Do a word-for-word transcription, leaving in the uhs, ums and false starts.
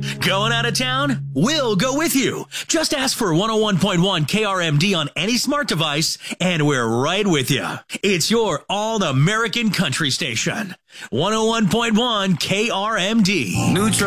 Going out of town? We'll go with you. Just ask for one oh one point one K R M D on any smart device, and we're right with you. It's your all-American country station. one oh one point one K R M D. Neutral.